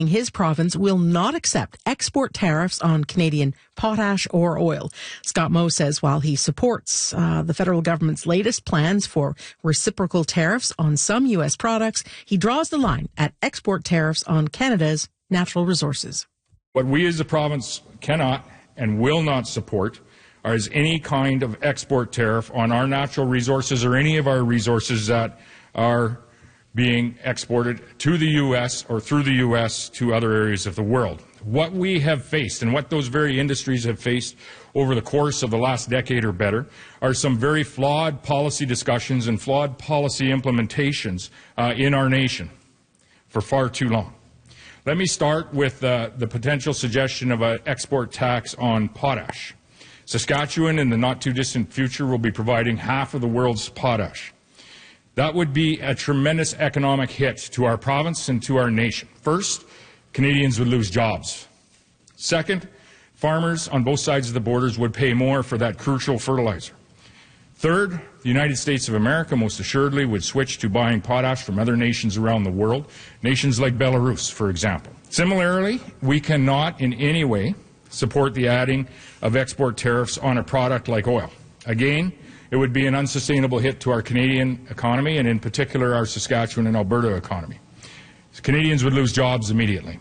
his province will not accept export tariffs on Canadian potash or oil. Scott Moe says while he supports the federal government's latest plans for reciprocal tariffs on some U.S. products, he draws the line at export tariffs on Canada's natural resources. What we as a province cannot and will not support is any kind of export tariff on our natural resources or any of our resources that are being exported to the U.S. or through the U.S. to other areas of the world. What we have faced and what those very industries have faced over the course of the last decade or better are some very flawed policy discussions and flawed policy implementations in our nation for far too long. Let me start with the potential suggestion of an export tax on potash. Saskatchewan in the not-too-distant future will be providing half of the world's potash. That would be a tremendous economic hit to our province and to our nation. First, Canadians would lose jobs. Second, farmers on both sides of the borders would pay more for that crucial fertilizer. Third, the United States of America most assuredly would switch to buying potash from other nations around the world, nations like Belarus, for example. Similarly, we cannot in any way support the adding of export tariffs on a product like oil. Again, it would be an unsustainable hit to our Canadian economy and in particular our Saskatchewan and Alberta economy. Canadians would lose jobs immediately.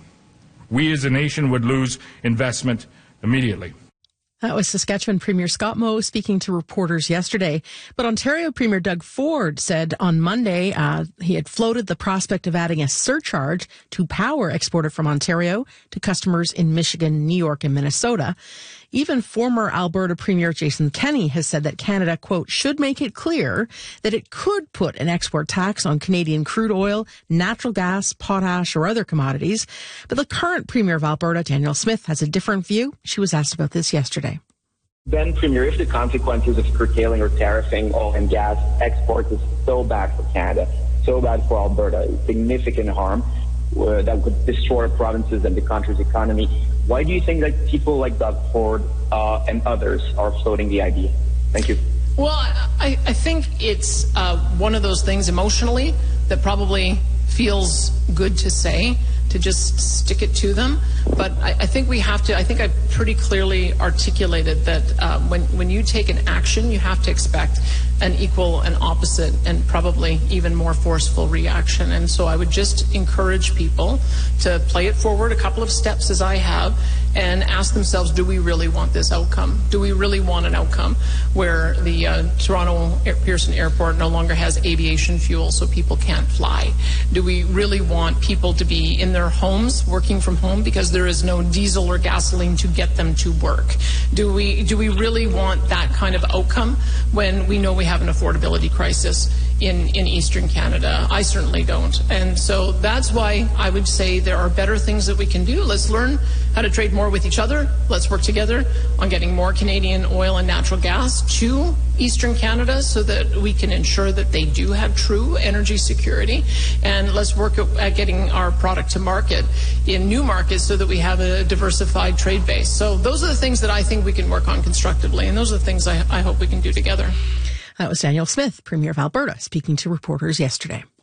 We as a nation would lose investment immediately. That was Saskatchewan Premier Scott Moe speaking to reporters yesterday. But Ontario Premier Doug Ford said on Monday he had floated the prospect of adding a surcharge to power exported from Ontario to customers in Michigan, New York, and Minnesota. Even former Alberta Premier Jason Kenney has said that Canada, quote, should make it clear that it could put an export tax on Canadian crude oil, natural gas, potash, or other commodities. But the current Premier of Alberta, Danielle Smith, has a different view. She was asked about this yesterday. Then, Premier, if the consequences of curtailing or tariffing oil and gas exports is so bad for Canada, so bad for Alberta, significant harm that could destroy provinces and the country's economy, why do you think that people like Doug Ford and others are floating the idea? Thank you. Well, I think it's one of those things emotionally that probably feels good to say, to just stick it to them. But I think we have to, I think I pretty clearly articulated that when you take an action, you have to expect an equal and opposite and probably even more forceful reaction. And so I would just encourage people to play it forward a couple of steps as I have and ask themselves, do we really want this outcome? Do we really want an outcome where the Toronto Pearson Airport no longer has aviation fuel so people can't fly? Do we really want people to be in their homes working from home because there is no diesel or gasoline to get them to work? Do we really want that kind of outcome when we know we have an affordability crisis in Eastern Canada? I certainly don't. And so that's why I would say there are better things that we can do. Let's learn how to trade more with each other. Let's work together on getting more Canadian oil and natural gas to Eastern Canada so that we can ensure that they do have true energy security. And let's work at getting our product to market in new markets so that we have a diversified trade base. So those are the things that I think we can work on constructively, and those are the things I hope we can do together. That was Danielle Smith, Premier of Alberta, speaking to reporters yesterday.